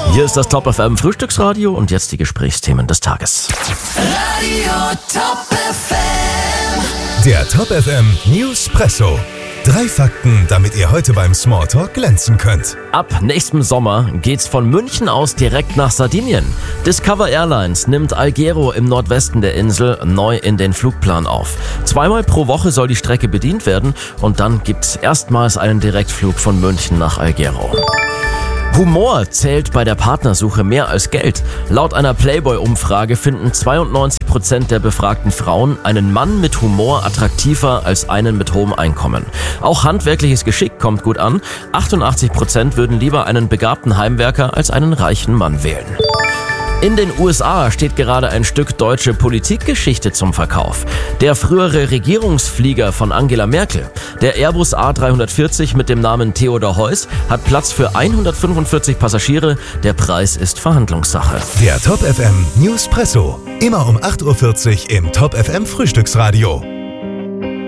Hier ist das Top FM Frühstücksradio und jetzt die Gesprächsthemen des Tages. Radio Top FM. Der Top FM Newspresso. 3 Fakten, damit ihr heute beim Smalltalk glänzen könnt. Ab nächstem Sommer geht's von München aus direkt nach Sardinien. Discover Airlines nimmt Alghero im Nordwesten der Insel neu in den Flugplan auf. 2-mal pro Woche soll die Strecke bedient werden und dann gibt's erstmals einen Direktflug von München nach Alghero. Humor zählt bei der Partnersuche mehr als Geld. Laut einer Playboy-Umfrage finden 92% der befragten Frauen einen Mann mit Humor attraktiver als einen mit hohem Einkommen. Auch handwerkliches Geschick kommt gut an. 88% würden lieber einen begabten Heimwerker als einen reichen Mann wählen. In den USA steht gerade ein Stück deutsche Politikgeschichte zum Verkauf. Der frühere Regierungsflieger von Angela Merkel, der Airbus A340 mit dem Namen Theodor Heuss, hat Platz für 145 Passagiere. Der Preis ist Verhandlungssache. Der Top FM Newspresso. Immer um 8.40 Uhr im Top FM Frühstücksradio.